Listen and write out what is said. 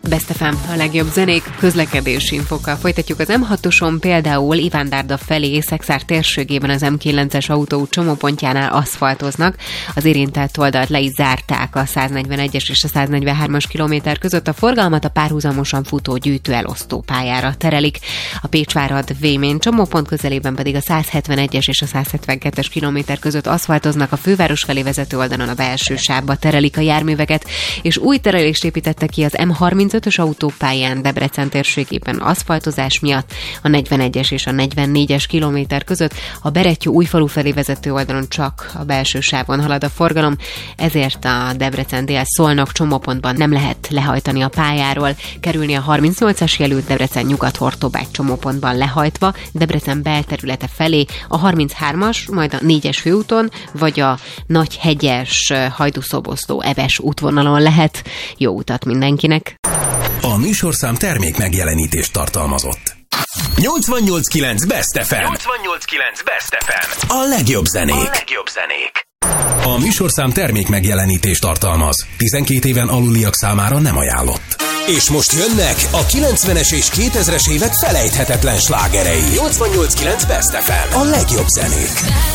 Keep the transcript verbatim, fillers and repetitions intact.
Best ef em, a legjobb zenék, közlekedési infokkal folytatjuk. Az em hatoson például Iván-Dárda felé Szekszár térségében az em kilences autóút csomópontjánál aszfaltoznak. Az érintett oldalt le is zárták a száznegyvenegyes és a száznegyvenhármas kilométer között. A forgalmat a párhuzamosan futó gyűjtő elosztó pályára terelik. A Pécsvárad-Vémény csomópont közelében pedig a százhetvenegyes és a százhetvenkettes kilométer között aszfaltoznak. A főváros felé vezető oldalon a belső sávba terelik a járműveket, és új terelést építettek ki az em harmincötös autópályán Debrecen térségében aszfaltozás miatt a negyvenegyes és a negyvennégyes kilométer között. A Berettyó-Újfalu felé vezető oldalon csak a belső sávon halad a forgalom, ezért a Debrecen dél-Szolnok csomópontban nem lehet lehajtani a pályáról, kerülni a harmincnyolcas jelült Debrecen Nyugat-Hortobágy csomópontban lehajtva Debrecen belterülete felé, a harminchármas, majd a négyes főúton, vagy a Nagyhegyes Hajdúszoboszló Eves útvonalon lehet. Jó utat mindenkinek! A műsorszám termék megjelenítést tartalmazott. nyolcvannyolc kilenc Best ef em. nyolcvannyolc kilenc Best ef em. A legjobb zenék. A legjobb zenék. A műsorszám termék megjelenítést tartalmaz. tizenkét éven aluliak számára nem ajánlott. És most jönnek a kilencvenes és kétezres évek felejthetetlen slágerei. nyolcvannyolc kilenc Best ef em. A legjobb zenék.